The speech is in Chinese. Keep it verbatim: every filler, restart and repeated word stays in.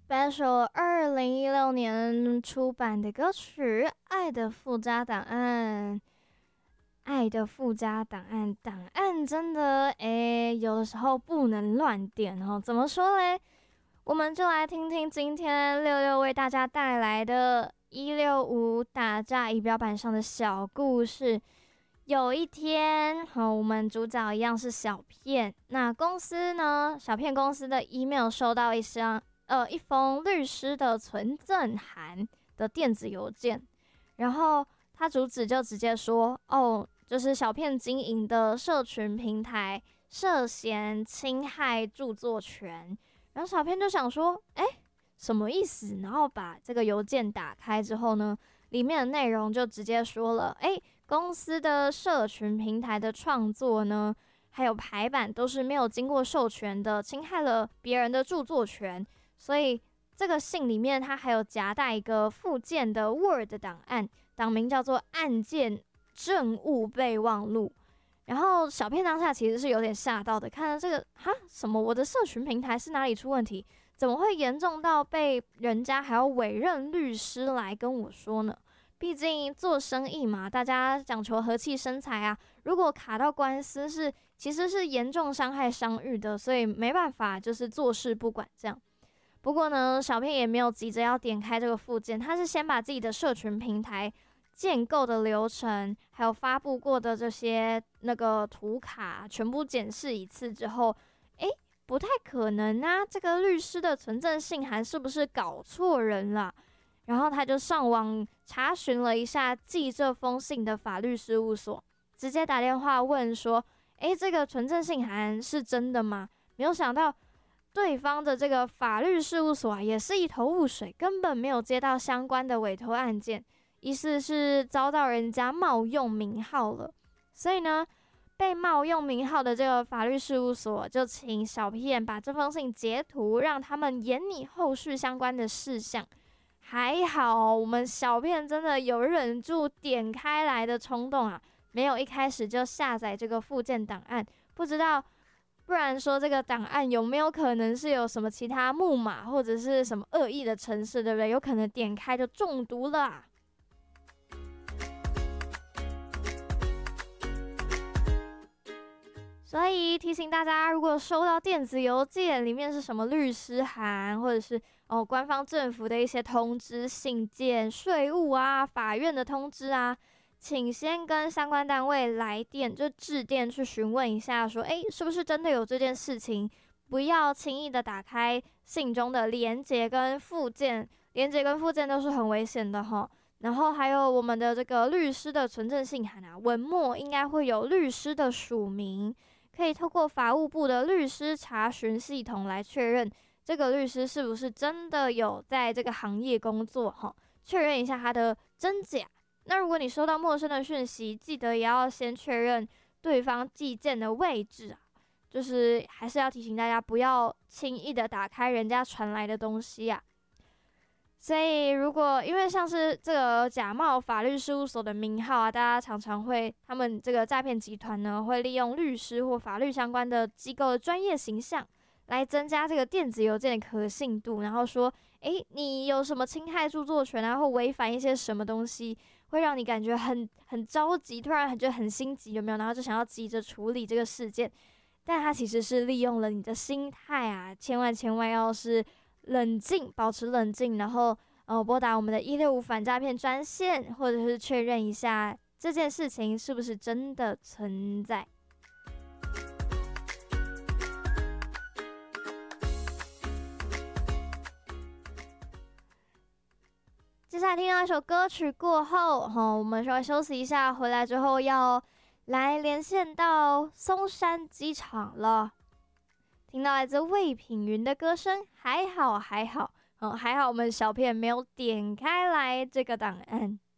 Special 二零一六年出版的歌曲《爱的附加档案》。爱的附加档案，档案真的诶，有的时候不能乱点哦。怎么说嘞？我们就来听听今天六六为大家带来的一六五打炸仪表板上的小故事。有一天，哦，我们主角一样是小片。那公司呢？小片公司的 email 收到一箱呃一封律师的存证函的电子邮件，然后他主旨就直接说，哦，就是小片经营的社群平台涉嫌侵害著作权。然后小片就想说，哎，什么意思？然后把这个邮件打开之后呢，里面的内容就直接说了，哎，公司的社群平台的创作呢，还有排版都是没有经过授权的，侵害了别人的著作权。所以这个信里面它还有夹带一个附件的 Word 档案，档名叫做案件证物备忘录。然后小片当下其实是有点吓到的，看到这个哈什么，我的社群平台是哪里出问题？怎么会严重到被人家还要委任律师来跟我说呢？毕竟做生意嘛，大家讲求和气生财啊。如果卡到官司是其实是严重伤害商誉的，所以没办法就是坐视不管这样。不过呢，小片也没有急着要点开这个附件，他是先把自己的社群平台建构的流程，还有发布过的这些那个图卡全部检视一次之后，诶，不太可能啊，这个律师的存证信函是不是搞错人了？然后他就上网查询了一下寄这封信的法律事务所，直接打电话问说，诶，这个存证信函是真的吗？没有想到对方的这个法律事务所啊，也是一头雾水，根本没有接到相关的委托案件，疑似是遭到人家冒用名号了。所以呢，被冒用名号的这个法律事务所就请小片把这封信截图，让他们研拟后续相关的事项。还好我们小片真的有忍住点开来的冲动啊，没有一开始就下载这个附件档案。不知道不然说这个档案有没有可能是有什么其他木马或者是什么恶意的程式，对不对？有可能点开就中毒了啊。所以提醒大家，如果收到电子邮件里面是什么律师函，或者是哦官方政府的一些通知信件、税务啊、法院的通知啊，请先跟相关单位来电，就致电去询问一下，说，诶，是不是真的有这件事情？不要轻易的打开信中的连结跟附件，连结跟附件都是很危险的齁。然后还有我们的这个律师的存证信函啊，文末应该会有律师的署名。可以透过法务部的律师查询系统来确认这个律师是不是真的有在这个行业工作，确认一下他的真假。那如果你收到陌生的讯息，记得也要先确认对方寄件的位置啊，就是还是要提醒大家不要轻易的打开人家传来的东西啊。所以如果因为像是这个假冒法律事务所的名号啊，大家常常会他们这个诈骗集团呢会利用律师或法律相关的机构的专业形象来增加这个电子邮件的可信度，然后说，诶，你有什么侵害著作权啊，或违反一些什么东西，会让你感觉很很着急，突然觉得很心急，有没有？然后就想要急着处理这个事件，但他其实是利用了你的心态啊，千万千万要是冷静，保持冷静，然后呃拨打我们的一六五反诈骗专线，或者是确认一下这件事情是不是真的存在。接下来听到一首歌曲过后，哦，我们稍微休息一下，回来之后要来连线到松山机场了。听到来自魏品云的歌声，还好还好，哦，还好我们小片没有点开来这个档案。